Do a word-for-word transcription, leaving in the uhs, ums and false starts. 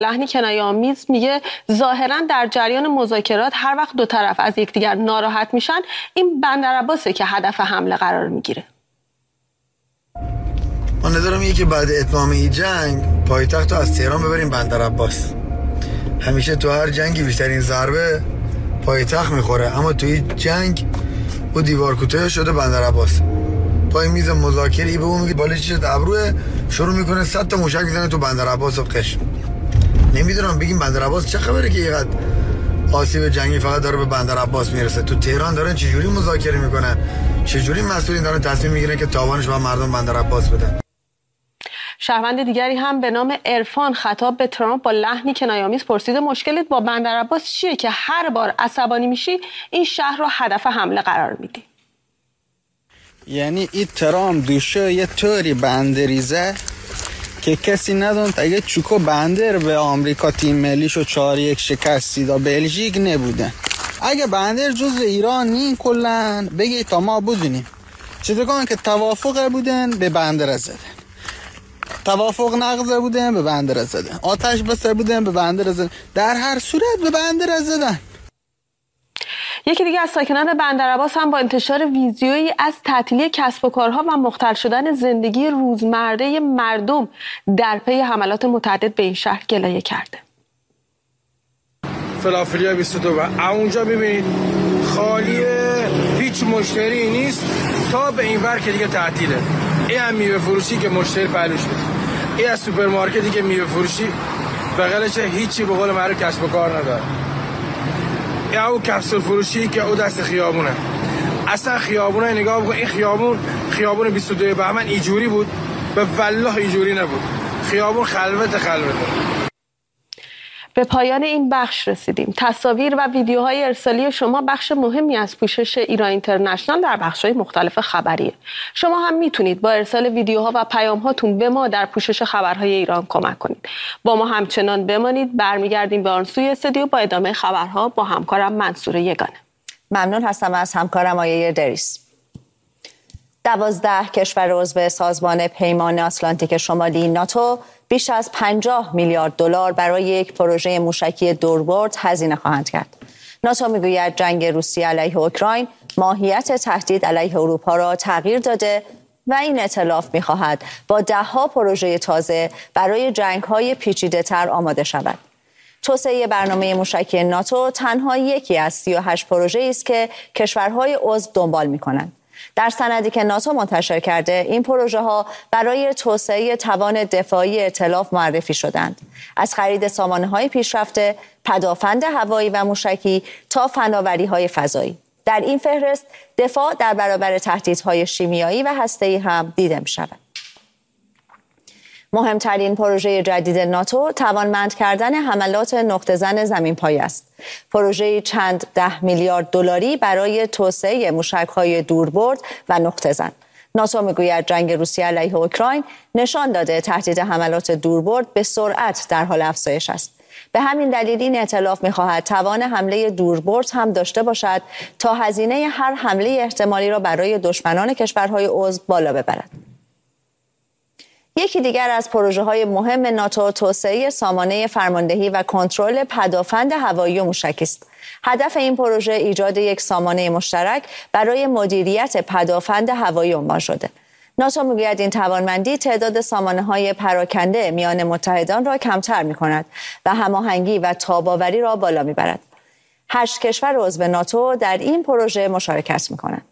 لحنی کنایه‌آمیز میگه ظاهراً در جریان مذاکرات هر وقت دو طرف از یکدیگر ناراحت میشن این بندرعباسه که هدف حمله قرار میگیره. من نظرم اینه که بعد اتمام این جنگ پایتخت رو از تهران ببریم بندرعباس. همیشه تو هر جنگی بیشترین ضربه پایتخت میخوره، اما تو این جنگ او دیوار کوتاه شده بندرعباس. پای میز مذاکره به اون میگه بالشش ابروه، شروع میکنه صد تا موشک میزنه تو بندرعباس و قش. نمیدونم بگیم بندرعباس چه خبره که اینقدر آسیب جنگی فقط داره به بندرعباس میرسه. تو تهران دارن چجوری مذاکره میکنن، چجوری مسئولین دارن تصمیم میگیرن که تاوانش به مردم بندرعباس بدن. شهروند دیگری هم به نام عرفان خطاب به ترامپ با لحنی کنایه‌آمیز پرسید مشکلت با بندرعباس چیه که هر بار عصبانی میشی این شهر رو هدف حمله قرار میدی؟ یعنی این ترامپ دوشه یه طوری بندریزه که کسی نداند اگه چوکو بندر به آمریکا تیم ملیشو چهار یک شکستی دا بلژیک نبوده. اگه بندر جز ایران نین کلن بگی تا ما بدونیم. چطور که توافق بودن به بندر زدن، توافق نقض بودن به بندر زدن، آتش بسر بودن به بندر زدن، در هر صورت به بندر زدن. یکی دیگه از ساکنان بندرعباس هم با انتشار ویدیویی از تعطیلی کسب و کارها و مختل شدن زندگی روزمره مردم در پی حملات متعدد به این شهر گلایه کرده. فلافلیا بیست و دو اونجا ببینید خالیه، هیچ مشتری نیست تا به این ور که دیگه تعطیله. این هم میوه فروشی که مشتری پهلوش نیست، این از سوپرمارکتی که میوه فروشی بغلش هیچی به قول معروف کسب و کار نداره. یا او کپسول فروشی که او دست خیابونه. اصلا خیابونه نگاه بکن، این خیابون خیابون بیست و دو بهمن اینجوری بود، به والله اینجوری نبود. خیابون خلوت خلوته. به پایان این بخش رسیدیم. تصاویر و ویدیوهای ارسالی شما بخش مهمی از پوشش ایران اینترنشنال در بخش‌های مختلف خبریه. شما هم میتونید با ارسال ویدیوها و پیام‌هاتون به ما در پوشش خبرهای ایران کمک کنید. با ما همچنان بمانید. برمیگردیم به آن سوی استودیو با ادامه خبرها با همکارم منصور یگانه. ممنون هستم از همکارم آیه دریس. دوازده کشور عضو سازمان پیمان آتلانتیک شمالی ناتو بیش از پنجاه میلیارد دلار برای یک پروژه موشکی دوربرد هزینه خواهند کرد. ناتو میگوید جنگ روسیه علیه اوکراین ماهیت تهدید علیه اروپا را تغییر داده و این ائتلاف میخواهد با ده‌ها پروژه تازه برای جنگ‌های پیچیده‌تر آماده شود. توسعه برنامه موشکی ناتو تنها یکی از سی و هشت پروژه‌ای است که کشورهای عضو دنبال می‌کنند. در سندی که ناتو منتشر کرده این پروژه ها برای توسعه توان دفاعی ائتلاف معرفی شدند، از خرید سامانه‌های پیشرفته، پدافند هوایی و موشکی تا فناوری‌های فضایی. در این فهرست دفاع در برابر تهدیدهای شیمیایی و هسته‌ای هم دیده می‌شود. مهمترین پروژه جدید ناتو توانمند کردن حملات نقطه زن زمین‌پایه است. پروژه چند ده میلیارد دلاری برای توسعه موشک‌های دوربرد و نقطه زن. ناتو میگوید جنگ روسیه علیه اوکراین نشان داده تهدید حملات دوربرد به سرعت در حال افزایش است. به همین دلیل این ائتلاف می‌خواهد توان حمله دوربرد هم داشته باشد تا هزینه هر حمله احتمالی را برای دشمنان کشورهای عضو بالا ببرد. یکی دیگر از پروژه‌های مهم ناتو توسعه سامانه فرماندهی و کنترل پدافند هوایی و موشکی است. هدف این پروژه ایجاد یک سامانه مشترک برای مدیریت پدافند هوایی عنوان شده. ناتو میگوید این توانمندی تعداد سامانه‌های پراکنده میان متحدان را کمتر می‌کند و هماهنگی و تاب‌آوری را بالا می‌برد. هشت کشور عضو ناتو در این پروژه مشارکت می‌کنند.